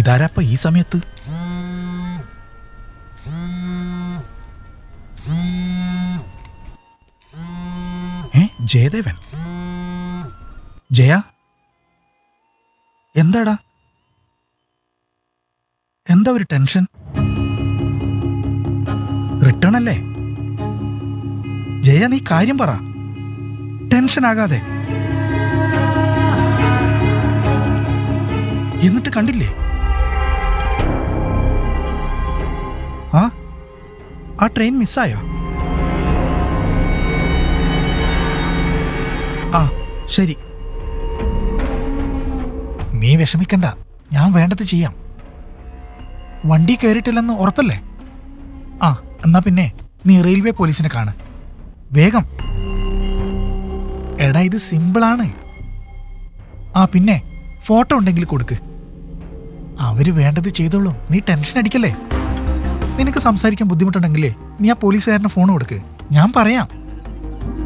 ഇതാരാപ്പ ഈ സമയത്ത്? ജയദേവൻ? ജയ, എന്താടാ? എന്താ ഒരു ടെൻഷൻ? റിട്ടേൺ അല്ലേ? ജയ, നീ കാര്യം പറ, ടെൻഷൻ ആകാതെ. എന്നിട്ട് കണ്ടില്ലേ ആ ട്രെയിൻ മിസ്സായോ? ശരി, നീ വിഷമിക്കണ്ട, ഞാൻ വേണ്ടത് ചെയ്യാം. വണ്ടി കയറിയിട്ടില്ലെന്ന് ഉറപ്പല്ലേ? എന്നാ പിന്നെ നീ റെയിൽവേ പോലീസിനെ കാണ്, വേഗം. എടാ, ഇത് സിമ്പിളാണ്. പിന്നെ ഫോട്ടോ ഉണ്ടെങ്കിൽ കൊടുക്ക്, അവര് വേണ്ടത് ചെയ്തോളും. നീ ടെൻഷൻ അടിക്കല്ലേ. നിനക്ക് സംസാരിക്കാൻ ബുദ്ധിമുട്ടുണ്ടെങ്കിലേ നീ ആ പോലീസുകാരന് ഫോൺ കൊടുക്ക്, ഞാൻ പറയാം.